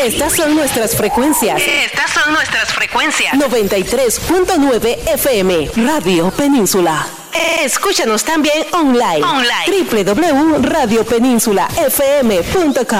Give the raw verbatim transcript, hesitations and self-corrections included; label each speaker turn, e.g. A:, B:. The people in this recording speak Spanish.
A: Estas son nuestras frecuencias.
B: Estas son nuestras frecuencias.
A: noventa y tres punto nueve F M, Radio Península. Escúchanos también online.
B: Online.
A: doble u doble u doble u punto radio península f m punto com.